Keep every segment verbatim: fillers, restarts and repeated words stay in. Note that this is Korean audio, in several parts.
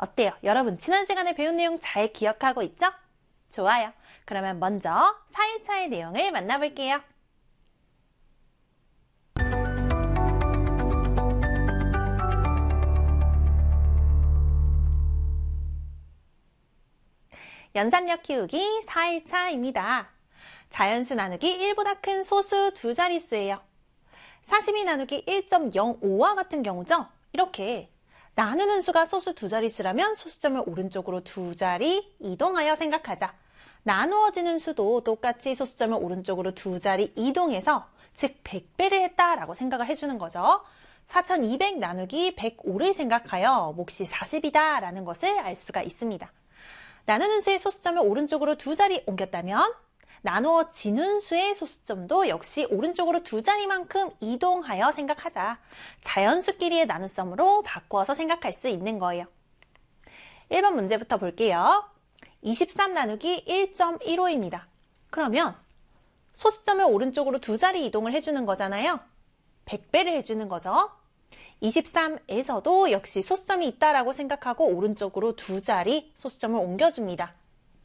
어때요? 여러분 지난 시간에 배운 내용 잘 기억하고 있죠? 좋아요. 그러면 먼저 사 일차의 내용을 만나볼게요. 연산력 키우기 사 일차입니다. 자연수 나누기 일보다 큰 소수 두 자릿수예요. 사십이 나누기 일 점 영오와 같은 경우죠. 이렇게 나누는 수가 소수 두 자릿수라면 소수점을 오른쪽으로 두 자리 이동하여 생각하자. 나누어지는 수도 똑같이 소수점을 오른쪽으로 두 자리 이동해서 즉 백 배를 했다라고 생각을 해주는 거죠. 사천이백 나누기 백오를 생각하여 몫이 사십이다 라는 것을 알 수가 있습니다. 나누는 수의 소수점을 오른쪽으로 두 자리 옮겼다면 나누어지는 수의 소수점도 역시 오른쪽으로 두 자리만큼 이동하여 생각하자. 자연수끼리의 나눗셈으로 바꾸어서 생각할 수 있는 거예요. 일 번 문제부터 볼게요. 이십삼 나누기 일 점 일오입니다. 그러면 소수점을 오른쪽으로 두 자리 이동을 해주는 거잖아요. 백 배를 해주는 거죠. 이십삼에서도 역시 소수점이 있다라고 생각하고 오른쪽으로 두 자리 소수점을 옮겨줍니다.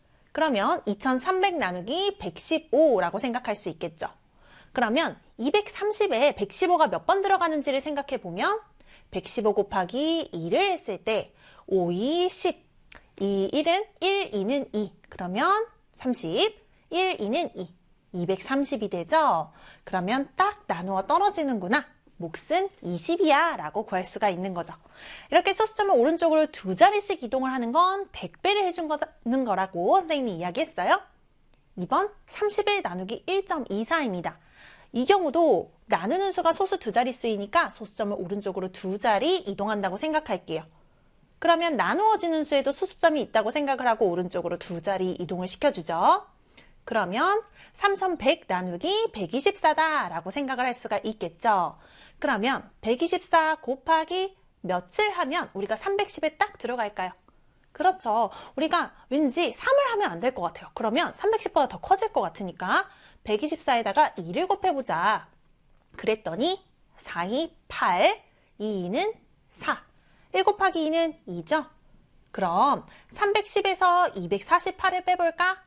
그러면 이천삼백 나누기 백십오라고 생각할 수 있겠죠. 그러면 이백삼십에 백십오가 몇 번 들어가는지를 생각해 보면 백십오 곱하기 이를 했을 때 오, 이, 십, 이, 일은 일, 이는 이, 그러면 삼십, 일, 이는 이, 이백삼십이 되죠. 그러면 딱 나누어 떨어지는구나. 몫은 이십이야 라고 구할 수가 있는 거죠. 이렇게 소수점을 오른쪽으로 두 자리씩 이동을 하는 건 백 배를 해주는 거라고 선생님이 이야기했어요. 이 번 삼십일 나누기 일 점 이사입니다. 이 경우도 나누는 수가 소수 두 자릿수이니까 소수점을 오른쪽으로 두 자리 이동한다고 생각할게요. 그러면 나누어지는 수에도 소수점이 있다고 생각을 하고 오른쪽으로 두 자리 이동을 시켜주죠. 그러면 삼천백 나누기 백이십사다 라고 생각을 할 수가 있겠죠. 그러면 백이십사 곱하기 몇을 하면 우리가 삼백십에 딱 들어갈까요? 그렇죠. 우리가 왠지 삼을 하면 안 될 것 같아요. 그러면 삼백십보다 더 커질 것 같으니까 백이십사에다가 이를 곱해보자. 그랬더니 사, 이, 팔, 이, 이는 사. 일 곱하기 이는 이죠. 그럼 삼백십에서 이백사십팔을 빼볼까?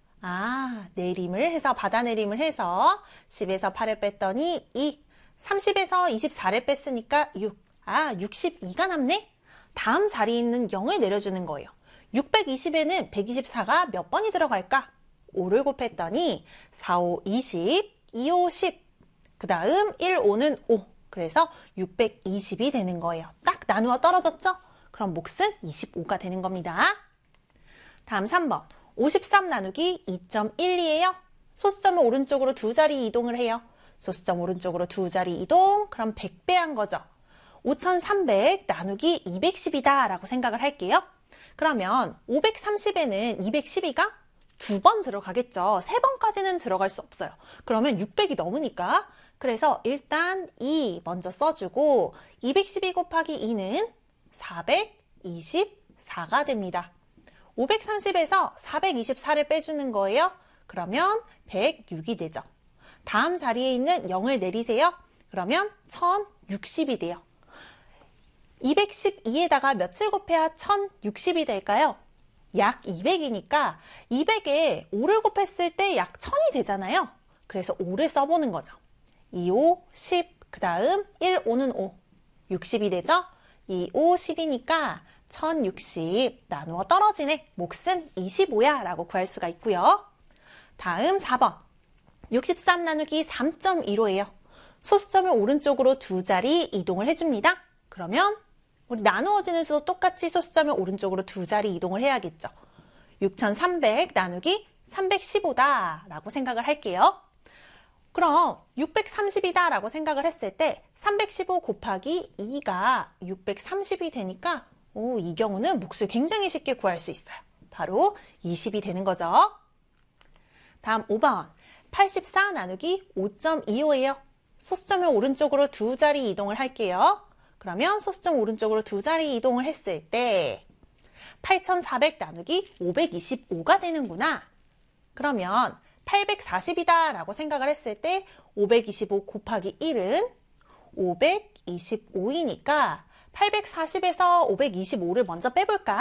아, 내림을 해서 받아내림을 해서 십에서 팔을 뺐더니 이, 삼십에서 이십사를 뺐으니까 육. 아, 육십이가 남네? 다음 자리에 있는 영을 내려주는 거예요. 육백이십에는 백이십사가 몇 번이 들어갈까? 오를 곱했더니 사, 오, 이십, 이, 오, 십. 그 다음 일, 오는 오. 그래서 육백이십이 되는 거예요. 딱 나누어 떨어졌죠? 그럼 몫은 이십오가 되는 겁니다. 다음 삼 번. 오십삼 나누기 이 점 일이에요. 소수점을 오른쪽으로 두 자리 이동을 해요. 소수점 오른쪽으로 두 자리 이동, 그럼 백 배 한 거죠. 오천삼백 나누기 이백십이다 라고 생각을 할게요. 그러면 오백삼십에는 이백십이가 두 번 들어가겠죠. 세 번까지는 들어갈 수 없어요. 그러면 육백이 넘으니까. 그래서 일단 이 먼저 써주고 이백십이 곱하기 이는 사백이십사가 됩니다. 오백삼십에서 사백이십사를 빼주는 거예요. 그러면 백육이 되죠. 다음 자리에 있는 영을 내리세요. 그러면 천육십이 돼요. 이백십이에다가 몇을 곱해야 천육십이 될까요? 약 이백이니까 이백에 오를 곱했을 때 약 천이 되잖아요. 그래서 오를 써보는 거죠. 이, 오, 십, 그 다음 일, 오는 오, 육십이 되죠? 이, 오, 십이니까 천육십 나누어 떨어지네. 몫은 이십오야 라고 구할 수가 있고요. 다음 사 번. 육십삼 나누기 삼 점 일오예요. 소수점을 오른쪽으로 두 자리 이동을 해줍니다. 그러면 우리 나누어지는 수도 똑같이 소수점을 오른쪽으로 두 자리 이동을 해야겠죠. 육천삼백 나누기 삼백십오다 라고 생각을 할게요. 그럼 육백삼십이다 라고 생각을 했을 때 삼백십오 곱하기 이가 육백삼십이 되니까 오, 이 경우는 몫을 굉장히 쉽게 구할 수 있어요. 바로 이십이 되는 거죠. 다음 오 번. 팔십사 나누기 오 점 이오예요. 소수점을 오른쪽으로 두 자리 이동을 할게요. 그러면 소수점 오른쪽으로 두 자리 이동을 했을 때 팔천사백 나누기 오백이십오가 되는구나. 그러면 팔백사십이다 라고 생각을 했을 때 오백이십오 곱하기 일은 오백이십오이니까 팔백사십에서 오백이십오를 먼저 빼볼까?